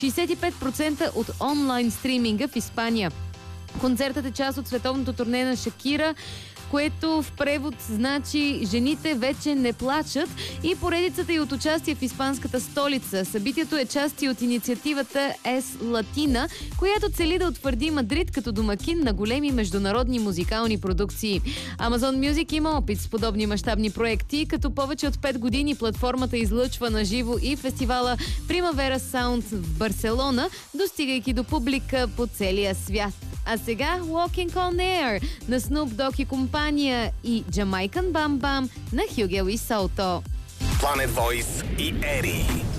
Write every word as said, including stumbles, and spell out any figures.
шейсет и пет процента от онлайн стриминга в Испания. Концертът е част от световното турне на Шакира, което в превод значи "Жените вече не плачат", и поредицата и от участие в испанската столица. Събитието е част и от инициативата Es Latina, която цели да утвърди Мадрид като домакин на големи международни музикални продукции. Amazon Music има опит с подобни мащабни проекти, като повече от пет години платформата излъчва на живо и фестивала Primavera Sound в Барселона, достигайки до публика по целия свят. А сега Walking on Air на Snoop Dogg и компания и Jamaican Bam Bam на Hugel и Soto. Planet Voice и Ери.